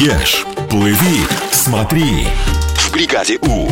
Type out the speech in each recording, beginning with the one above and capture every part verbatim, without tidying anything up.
Ешь, плыви, смотри. В бригаде У.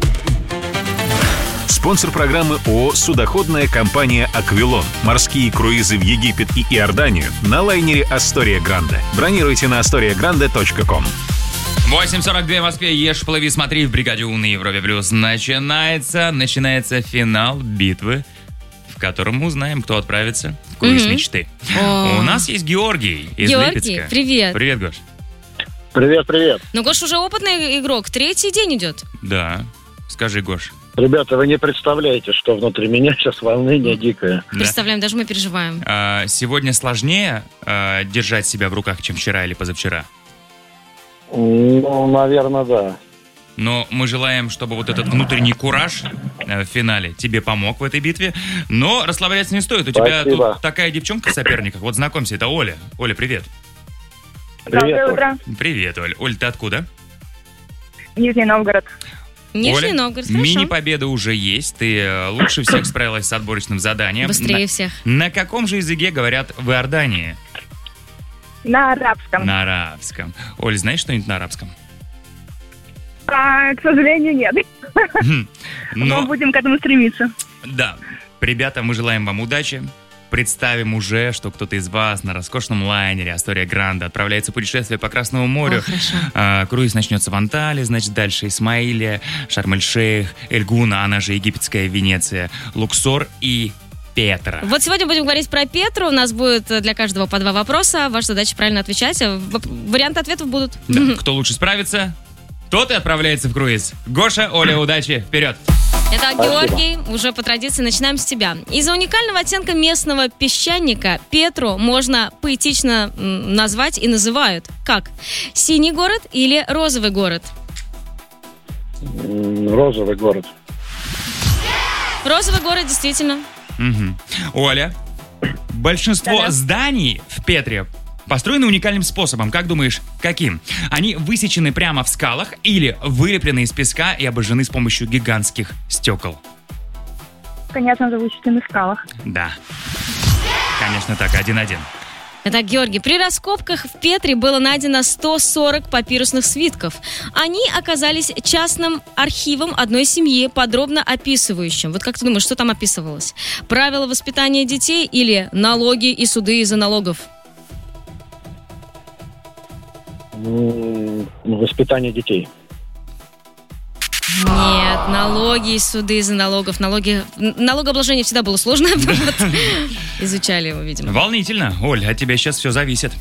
Спонсор программы ООО «Судоходная компания «Аквилон». Морские круизы в Египет и Иорданию на лайнере «Астория Гранде». Бронируйте на астория гранде точка ком. восемь сорок два в Москве. Ешь, плыви, смотри. В бригаде У на Европе Плюс начинается, начинается финал битвы, в котором мы узнаем, кто отправится в круиз mm-hmm. мечты. Oh. У нас есть Георгий из Георгий, Липецка. привет. Привет, Гош. Привет, привет. Ну, Гош уже опытный игрок. Третий день идет. Да. Скажи, Гош. Ребята, вы не представляете, что внутри меня сейчас волнение дикое. Да. Представляем, даже мы переживаем. А, сегодня сложнее а, держать себя в руках, чем вчера или позавчера? Ну, наверное, да. Но мы желаем, чтобы вот этот внутренний кураж в финале тебе помог в этой битве. Но расслабляться не стоит. У тебя Спасибо. тут такая девчонка в соперниках. Вот знакомься, это Оля. Оля, привет. Привет. Доброе утро. Привет, Оль. Оль, ты откуда? Нижний Новгород. Нижний Оля, Новгород, хорошо. мини-победа уже есть. Ты лучше всех справилась с отборочным заданием. Быстрее на, всех. На каком же языке говорят в Иордании? На арабском. На арабском. Оль, знаешь что-нибудь на арабском? А, к сожалению, нет. Но Но, будем к этому стремиться. да, ребята, мы желаем вам удачи. Представим уже, что кто-то из вас на роскошном лайнере «Астория Гранде» отправляется в путешествие по Красному морю. О, хорошо. А, круиз начнется в Анталии, значит, дальше Исмаилия, Шарм-эль-Шейх, Эльгуна, она же египетская Венеция, Луксор и Петра. Вот сегодня будем говорить про Петру. У нас будет для каждого по два вопроса. Ваша задача правильно отвечать. Варианты ответов будут. Да, кто лучше справится, тот и отправляется в круиз. Гоша, Оля, удачи, вперед! Итак, Георгий, уже по традиции начинаем с тебя. Из-за уникального оттенка местного песчаника Петру можно поэтично м, назвать и называют как? Синий город или розовый город? М, Розовый город. Розовый город, действительно. Мгм. Оля, большинство Да-да. зданий в Петре построены уникальным способом. Как думаешь, каким? Они высечены прямо в скалах или вылеплены из песка и обожжены с помощью гигантских стекол? Конечно же, вычтены в скалах. Да. Конечно так, один-один. Итак, Георгий, при раскопках в Петре было найдено сто сорок папирусных свитков. Они оказались частным архивом одной семьи, подробно описывающим. Вот как ты думаешь, что там описывалось? Правила воспитания детей или налоги и суды из-за налогов? М, Воспитание детей. Нет, налоги и суды из-за налогов. Налоги... Налогообложение всегда было сложно. Вот. Изучали его, видимо. Волнительно. Оль, от тебя сейчас все зависит.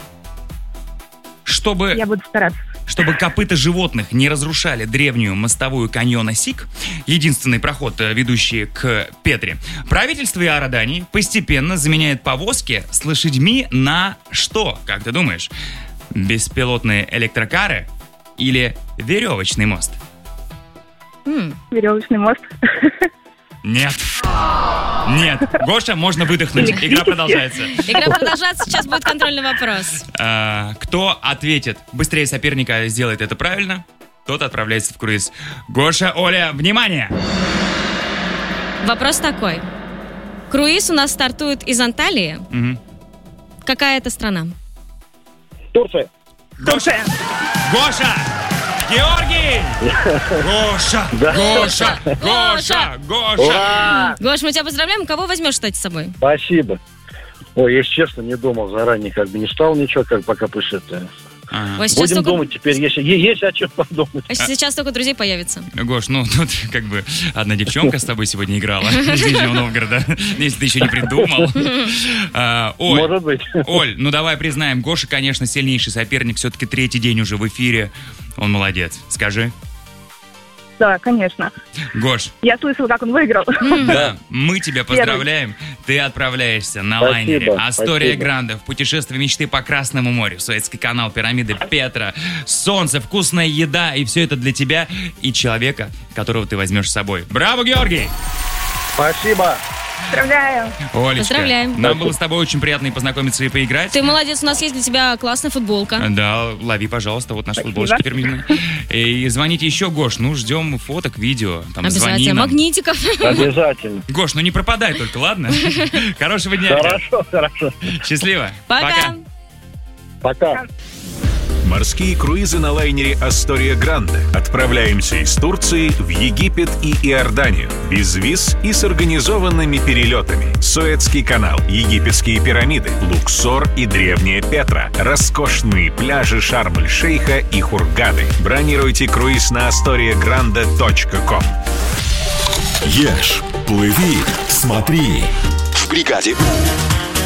Чтобы, Я буду стараться. чтобы копыта животных не разрушали древнюю мостовую каньона Сик, единственный проход, э, ведущий к Петре, правительство Иордании постепенно заменяет повозки с лошадьми на что, как ты думаешь? Беспилотные электрокары или веревочный мост? М. Веревочный мост. Нет. Нет. Гоша, можно выдохнуть. Игра продолжается. Игра продолжается, сейчас будет контрольный вопрос. А, кто ответит быстрее соперника, сделает это правильно, тот отправляется в круиз. Гоша, Оля, внимание! Вопрос такой. Круиз у нас стартует из Анталии. Мгм. Какая это страна? Турция. Гоша! Гоша! Георгий! Гоша! Да. Гоша! Гоша! Гоша! Ура! Гош, мы тебя поздравляем. Кого возьмешь, кстати, с собой? Спасибо. Ой, если честно, не думал заранее, как бы не стал ничего, как пока пишет. Ага. Ой, сейчас Будем только... думать теперь, если е- есть о чем подумать. А сейчас только друзей появится. Гош, ну тут как бы одна девчонка с тобой сегодня играла из Нижнего Новгорода, если ты еще не придумал. А, Оль, Может быть. Оль, ну давай признаем, Гоша, конечно, сильнейший соперник, все-таки третий день уже в эфире. Он молодец. Скажи. Да, конечно. Гош, Я слышала, как он выиграл. да, мы тебя поздравляем. Ты отправляешься на Спасибо, лайнере «Астория спасибо. Гранде» в путешествие мечты по Красному морю. Суэцкий канал, пирамиды Петра, солнце, вкусная еда. И все это для тебя и человека, которого ты возьмешь с собой. Браво, Георгий! Спасибо. Поздравляю. Олечка, Поздравляем. нам было с тобой очень приятно и познакомиться, и поиграть. Ты молодец, у нас есть для тебя классная футболка. Да, лови, пожалуйста, вот наша Спасибо. футболочка фирменная. И звоните еще, Гош, ну, ждем фоток, видео, там, звони Обязательно. нам. Магнитиков. Обязательно. Гош, ну не пропадай только, ладно? Хорошего дня. тебе. Хорошо, хорошо. Счастливо. Пока. Пока. Морские круизы на лайнере «Астория Гранде». Отправляемся из Турции в Египет и Иорданию. Без виз и с организованными перелетами. Суэцкий канал, египетские пирамиды, Луксор и древняя Петра. Роскошные пляжи Шарм-эль-Шейха и Хургады. Бронируйте круиз на астория гранде точка ком. Ешь, плыви, смотри. В бригаде У.